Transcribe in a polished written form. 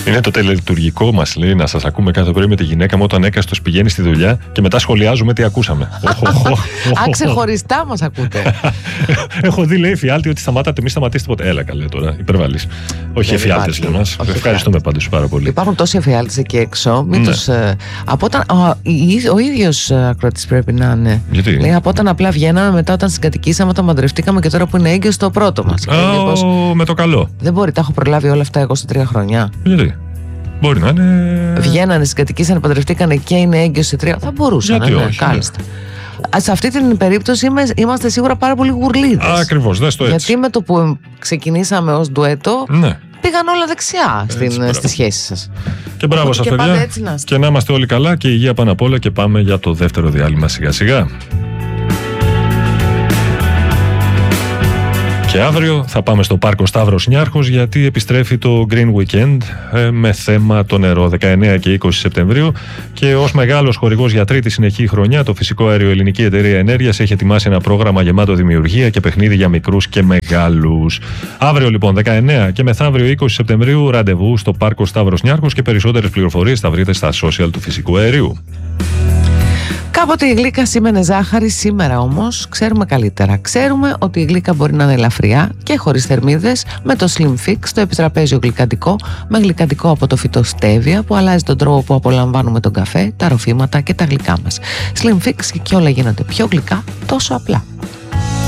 Είναι το τελετουργικό μας, λέει, να σας ακούμε κάθε πρωί με τη γυναίκα μου όταν έκαστος πηγαίνει στη δουλειά και μετά σχολιάζουμε τι ακούσαμε. Ξεχωριστά μας ακούτε. Έχω δει, λέει, εφιάλτη ότι σταμάτατε, μη σταματήσετε ποτέ. Έλα, καλέ τώρα, υπερβάλλεις. Όχι εφιάλτες για μας. Ευχαριστούμε πάντως πάρα πολύ. Υπάρχουν τόσοι εφιάλτες εκεί έξω. Μην τους. Από όταν. Ο ίδιος ακροατής πρέπει να είναι. Γιατί? Λέει από όταν απλά βγαίναμε, μετά όταν συγκατοικήσαμε, όταν παντρευτήκαμε και τώρα που είναι έγκυος το πρώτο μας. Με το καλό. Δεν μπορεί, τα έχω προλάβει όλα αυτά εγώ σε 3 χρόνια. Γιατί? Μπορεί να είναι. Βγαίνανε, συγκατοικήσανε, παντρευτήκανε και είναι έγκυος σε 3. Θα μπορούσαν. Γιατί όχι, κάλλιστα. Σε αυτή την περίπτωση είμαστε σίγουρα πάρα πολύ γουρλίδες. Ακριβώς, δες το έτσι. Γιατί με το που ξεκινήσαμε ως ντουέτο, πήγαν όλα δεξιά στη σχέση σας. Και μπράβο σας, παιδιά. Και να είμαστε όλοι καλά και υγεία πάνω απ' όλα. Και πάμε για το δεύτερο διάλειμμα σιγά σιγά. Και αύριο θα πάμε στο Πάρκο Σταύρος Νιάρχος, γιατί επιστρέφει το Green Weekend με θέμα το νερό 19 και 20 Σεπτεμβρίου, και ως μεγάλος χορηγός για τρίτη συνεχή χρονιά το Φυσικό Αέριο Ελληνική Εταιρεία Ενέργειας έχει ετοιμάσει ένα πρόγραμμα γεμάτο δημιουργία και παιχνίδι για μικρούς και μεγάλους. Αύριο λοιπόν 19 και μεθαύριο 20 Σεπτεμβρίου ραντεβού στο Πάρκο Σταύρος Νιάρχος, και περισσότερες πληροφορίες θα βρείτε στα social του Φυσικού Αερίου. Κάποτε η γλύκα σήμαινε ζάχαρη, σήμερα όμως ξέρουμε καλύτερα. Ξέρουμε ότι η γλύκα μπορεί να είναι ελαφριά και χωρίς θερμίδες με το Slim Fix, το επιτραπέζιο γλυκαντικό, με γλυκαντικό από το φυτό στέβια που αλλάζει τον τρόπο που απολαμβάνουμε τον καφέ, τα ροφήματα και τα γλυκά μας. Slim Fix, και όλα γίνονται πιο γλυκά τόσο απλά.